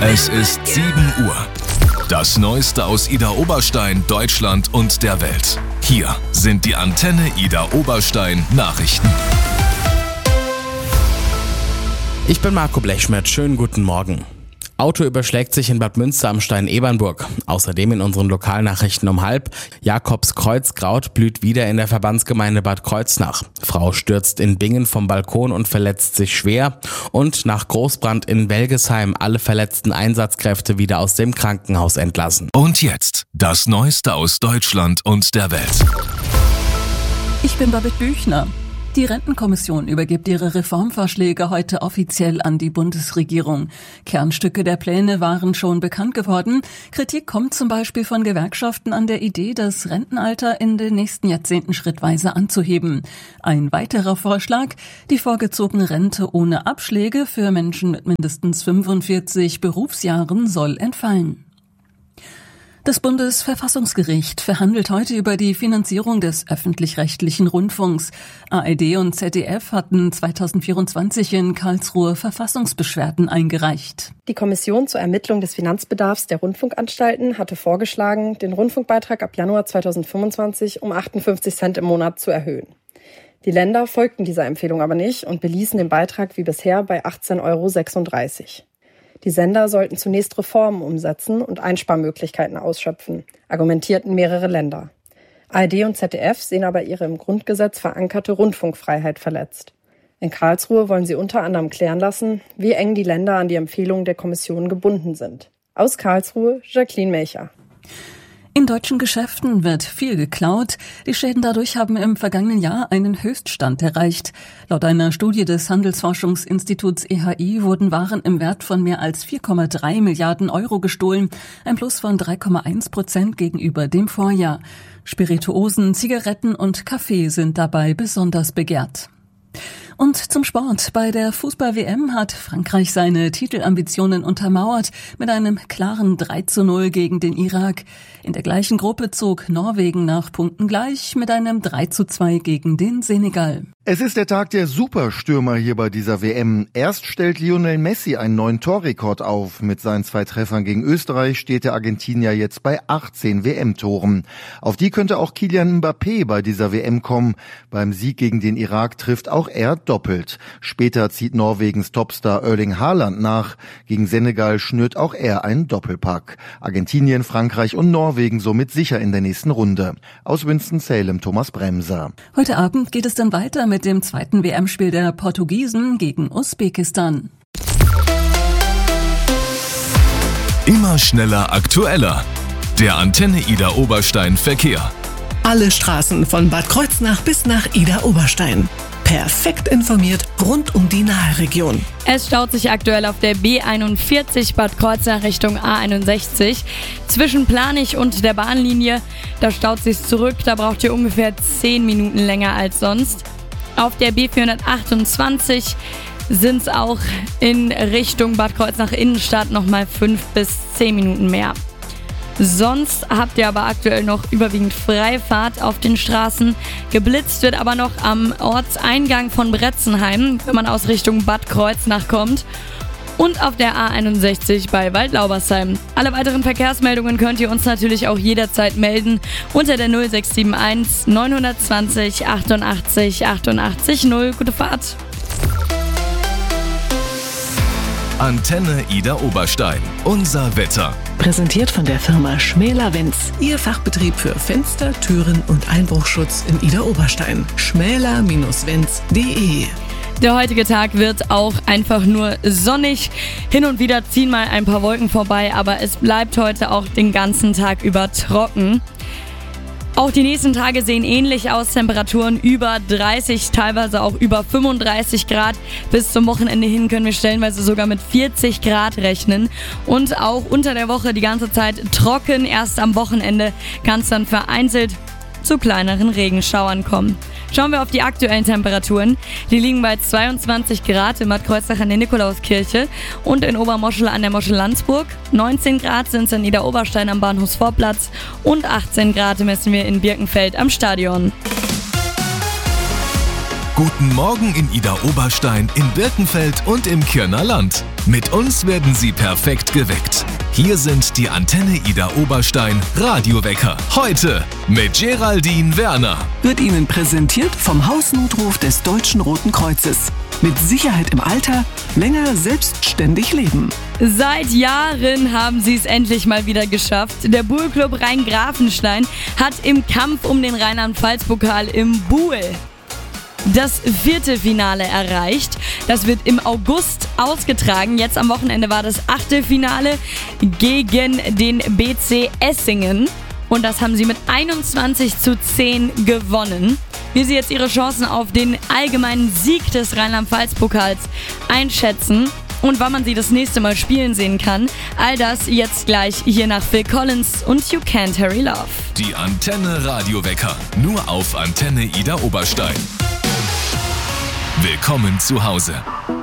Es ist 7 Uhr. Das Neueste aus Idar Oberstein, Deutschland und der Welt. Hier sind die Antenne Idar Oberstein Nachrichten. Ich bin Marco Blechschmidt, schönen guten Morgen. Auto überschlägt sich in Bad Münster am Stein-Ebernburg. Außerdem in unseren Lokalnachrichten um 12:30. Jakobskreuzkraut blüht wieder in der Verbandsgemeinde Bad Kreuznach. Frau stürzt in Bingen vom Balkon und verletzt sich schwer. Und nach Großbrand in Welgesheim alle verletzten Einsatzkräfte wieder aus dem Krankenhaus entlassen. Und jetzt das Neueste aus Deutschland und der Welt. Ich bin Babette Büchner. Die Rentenkommission übergibt ihre Reformvorschläge heute offiziell an die Bundesregierung. Kernstücke der Pläne waren schon bekannt geworden. Kritik kommt zum Beispiel von Gewerkschaften an der Idee, das Rentenalter in den nächsten Jahrzehnten schrittweise anzuheben. Ein weiterer Vorschlag: die vorgezogene Rente ohne Abschläge für Menschen mit mindestens 45 Berufsjahren soll entfallen. Das Bundesverfassungsgericht verhandelt heute über die Finanzierung des öffentlich-rechtlichen Rundfunks. ARD und ZDF hatten 2024 in Karlsruhe Verfassungsbeschwerden eingereicht. Die Kommission zur Ermittlung des Finanzbedarfs der Rundfunkanstalten hatte vorgeschlagen, den Rundfunkbeitrag ab Januar 2025 um 58 Cent im Monat zu erhöhen. Die Länder folgten dieser Empfehlung aber nicht und beließen den Beitrag wie bisher bei 18,36 €. Die Sender sollten zunächst Reformen umsetzen und Einsparmöglichkeiten ausschöpfen, argumentierten mehrere Länder. ARD und ZDF sehen aber ihre im Grundgesetz verankerte Rundfunkfreiheit verletzt. In Karlsruhe wollen sie unter anderem klären lassen, wie eng die Länder an die Empfehlungen der Kommission gebunden sind. Aus Karlsruhe, Jacqueline Melcher. In deutschen Geschäften wird viel geklaut. Die Schäden dadurch haben im vergangenen Jahr einen Höchststand erreicht. Laut einer Studie des Handelsforschungsinstituts EHI wurden Waren im Wert von mehr als 4,3 Milliarden € gestohlen, ein Plus von 3,1% gegenüber dem Vorjahr. Spirituosen, Zigaretten und Kaffee sind dabei besonders begehrt. Und zum Sport. Bei der Fußball-WM hat Frankreich seine Titelambitionen untermauert mit einem klaren 3:0 gegen den Irak. In der gleichen Gruppe zog Norwegen nach Punkten gleich mit einem 3:2 gegen den Senegal. Es ist der Tag der Superstürmer hier bei dieser WM. Erst stellt Lionel Messi einen neuen Torrekord auf. Mit seinen 2 Treffern gegen Österreich steht der Argentinier jetzt bei 18 WM-Toren. Auf die könnte auch Kylian Mbappé bei dieser WM kommen. Beim Sieg gegen den Irak trifft auch er doppelt. Später zieht Norwegens Topstar Erling Haaland nach. Gegen Senegal schnürt auch er einen Doppelpack. Argentinien, Frankreich und Norwegen somit sicher in der nächsten Runde. Aus Winston-Salem, Thomas Bremser. Heute Abend geht es dann weiter mit dem zweiten WM-Spiel der Portugiesen gegen Usbekistan. Immer schneller, aktueller. Der Antenne Idar Oberstein Verkehr. Alle Straßen von Bad Kreuznach bis nach Idar Oberstein. Perfekt informiert rund um die Naheregion. Es staut sich aktuell auf der B41 Bad Kreuznach Richtung A61 zwischen Planich und der Bahnlinie. Da staut sich zurück, da braucht ihr ungefähr 10 Minuten länger als sonst. Auf der B428 sind es auch in Richtung Bad Kreuznach Innenstadt nochmal 5 bis 10 Minuten mehr. Sonst habt ihr aber aktuell noch überwiegend Freifahrt auf den Straßen. Geblitzt wird aber noch am Ortseingang von Bretzenheim, wenn man aus Richtung Bad Kreuznach kommt. Und auf der A61 bei Waldlaubersheim. Alle weiteren Verkehrsmeldungen könnt ihr uns natürlich auch jederzeit melden unter der 0671 920 88 88 0. Gute Fahrt! Antenne Idar Oberstein. Unser Wetter. Präsentiert von der Firma Schmäler-Wenz. Ihr Fachbetrieb für Fenster, Türen und Einbruchschutz in Idar Oberstein. schmäler-wenz.de. Der heutige Tag wird auch einfach nur sonnig. Hin und wieder ziehen mal ein paar Wolken vorbei, aber es bleibt heute auch den ganzen Tag über trocken. Auch die nächsten Tage sehen ähnlich aus. Temperaturen über 30, teilweise auch über 35 Grad. Bis zum Wochenende hin können wir stellenweise sogar mit 40 Grad rechnen. Und auch unter der Woche die ganze Zeit trocken. Erst am Wochenende kann es dann vereinzelt zu kleineren Regenschauern kommen. Schauen wir auf die aktuellen Temperaturen. Die liegen bei 22 Grad in Bad Kreuznach an der Nikolauskirche und in Obermoschel an der Moschel Landsburg. 19 Grad sind es in Idar Oberstein am Bahnhofsvorplatz und 18 Grad messen wir in Birkenfeld am Stadion. Guten Morgen in Idar Oberstein, in Birkenfeld und im Kirner Land. Mit uns werden Sie perfekt geweckt. Hier sind die Antenne Ida Oberstein Radiowecker. Heute mit Geraldine Werner. Wird Ihnen präsentiert vom Hausnotruf des Deutschen Roten Kreuzes. Mit Sicherheit im Alter, länger selbstständig leben. Seit Jahren haben sie es endlich mal wieder geschafft. Der Buhl-Club Rhein-Grafenstein hat im Kampf um den Rheinland-Pfalz-Pokal im Buhl das 4. Finale erreicht. Das wird im August ausgetragen. Jetzt am Wochenende war das 8. Finale gegen den BC Essingen. Und das haben sie mit 21:10 gewonnen. Wie sie jetzt ihre Chancen auf den allgemeinen Sieg des Rheinland-Pfalz-Pokals einschätzen und wann man sie das nächste Mal spielen sehen kann, all das jetzt gleich hier nach Phil Collins und You Can't Hurry Love. Die Antenne Radiowecker, nur auf Antenne Ida Oberstein. Willkommen zu Hause.